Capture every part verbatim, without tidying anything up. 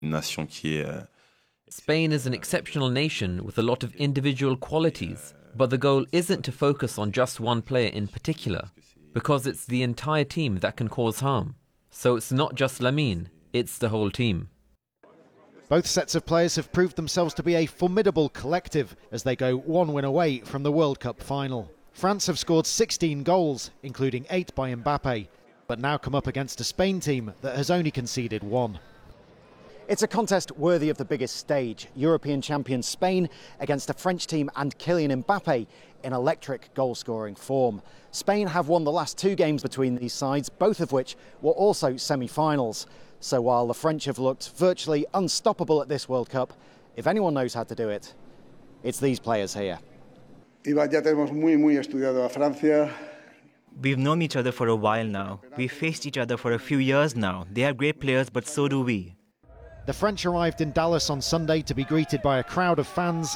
Nation qui est, euh, Spain is an exceptional nation with a lot of individual qualities, but the goal isn't to focus on just one player in particular, because it's the entire team that can cause harm. So it's not just Lamine, it's the whole team. Both sets of players have proved themselves to be a formidable collective as they go one win away from the World Cup final. France have scored sixteen goals, including eight by Mbappe, but now come up against a Spain team that has only conceded one. It's a contest worthy of the biggest stage. European champion Spain against a French team and Kylian Mbappe in electric goal-scoring form. Spain have won the last two games between these sides, both of which were also semi-finals. So while the French have looked virtually unstoppable at this World Cup, if anyone knows how to do it, it's these players here. Ya tenemos muy, muy estudiado a Francia. We've known each other for a while now. We've faced each other for a few years now. They have great players, but so do we. The French arrived in Dallas on Sunday to be greeted by a crowd of fans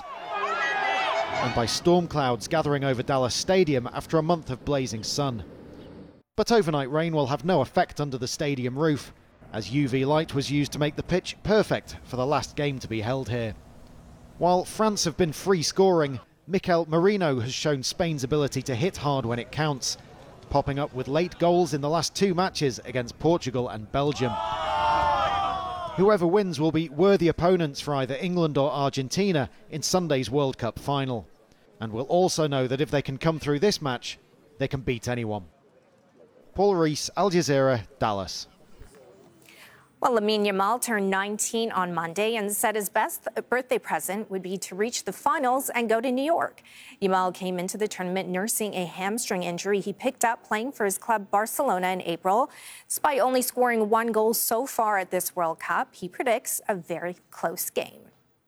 and by storm clouds gathering over Dallas Stadium after a month of blazing sun. But overnight rain will have no effect under the stadium roof, as U V light was used to make the pitch perfect for the last game to be held here. While France have been free scoring, Mikel Merino has shown Spain's ability to hit hard when it counts, popping up with late goals in the last two matches against Portugal and Belgium. Whoever wins will be worthy opponents for either England or Argentina in Sunday's World Cup final, and will also know that if they can come through this match, they can beat anyone. Paul Rees, Al Jazeera, Dallas. Well, Lamine Yamal turned nineteen on Monday and said his best birthday present would be to reach the finals and go to New York. Yamal came into the tournament nursing a hamstring injury he picked up playing for his club Barcelona in April. Despite only scoring one goal so far at this World Cup, he predicts a very close game.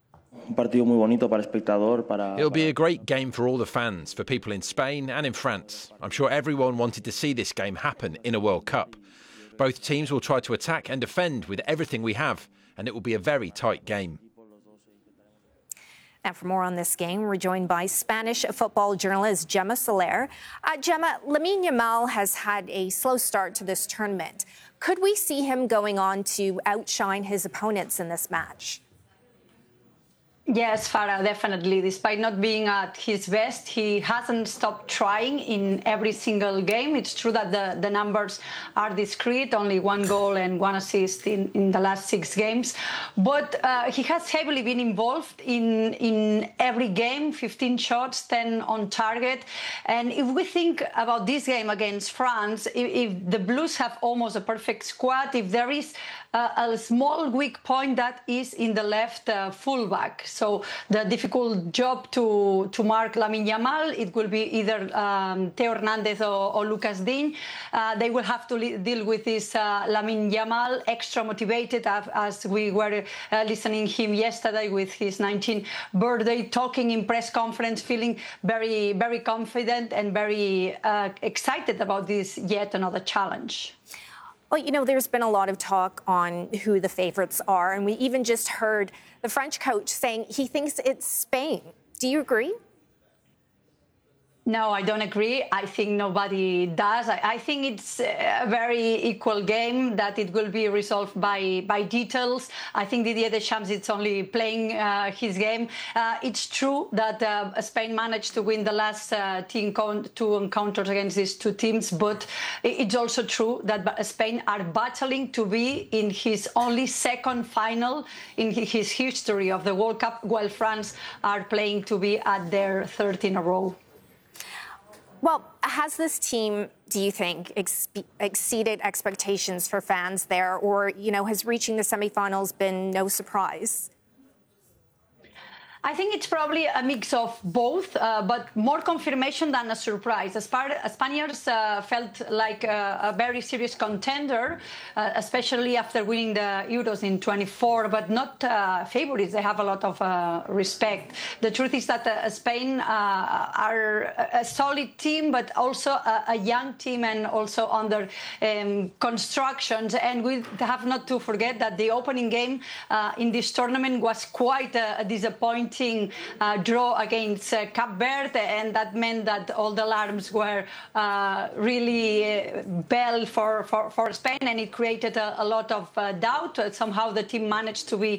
It'll be a great game for all the fans, for people in Spain and in France. I'm sure everyone wanted to see this game happen in a World Cup. Both teams will try to attack and defend with everything we have, and it will be a very tight game. And for more on this game, we're joined by Spanish football journalist Gemma Soler. Uh, Gemma, Lamine Yamal has had a slow start to this tournament. Could we see him going on to outshine his opponents in this match? Yes, Farah, definitely. Despite not being at his best, he hasn't stopped trying in every single game. It's true that the, the numbers are discreet, only one goal and one assist in, in the last six games. But uh, he has heavily been involved in, in every game, fifteen shots, ten on target. And if we think about this game against France, if, if the Blues have almost a perfect squad, if there is uh, a small weak point, that is in the left uh, fullback. So the difficult job to, to mark Lamine Yamal, it will be either um, Theo Hernandez or, or Lucas Digne. Uh, they will have to deal with this uh, Lamine Yamal, extra motivated, uh, as we were uh, listening him yesterday with his nineteenth birthday, talking in press conference, feeling very, very confident and very uh, excited about this yet another challenge. Well, you know, there's been a lot of talk on who the favourites are, and we even just heard the French coach saying he thinks it's Spain. Do you agree? No, I don't agree. I think nobody does. I, I think it's a very equal game, that it will be resolved by, by details. I think Didier Deschamps is only playing uh, his game. Uh, it's true that uh, Spain managed to win the last uh, team count, two encounters against these two teams, but it's also true that Spain are battling to be in his only second final in his history of the World Cup, while France are playing to be at their third in a row. Well, has this team, do you think, ex exceeded expectations for fans there, or, you know, has reaching the semifinals been no surprise? I think it's probably a mix of both, uh, but more confirmation than a surprise. As far as Spaniards uh, felt like a, a very serious contender, uh, especially after winning the Euros in twenty-four, but not uh, favorites. They have a lot of uh, respect. The truth is that uh, Spain uh, are a solid team, but also a, a young team and also under um, construction. And we have not to forget that the opening game uh, in this tournament was quite a, a disappointing disappointing uh, draw against uh, Cape Verde, and that meant that all the alarms were uh, really uh, bell for, for, for Spain, and it created a, a lot of uh, doubt. Uh, somehow the team managed to be